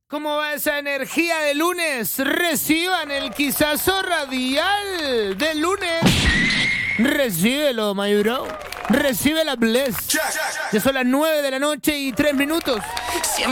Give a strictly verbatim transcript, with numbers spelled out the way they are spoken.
¿Cómo va esa energía de lunes? Reciban el quizazo radial de lunes. Recíbelo, my bro. Recibe la bless. Ya son las nueve de la noche y tres minutos.